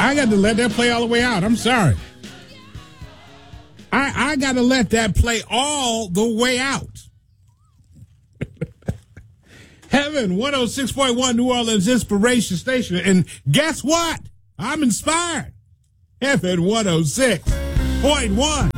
I got to let that play all the way out. I'm sorry. I got to let that play all the way out. Heaven 106.1 New Orleans Inspiration Station. And guess what? I'm inspired. Heaven 106.1.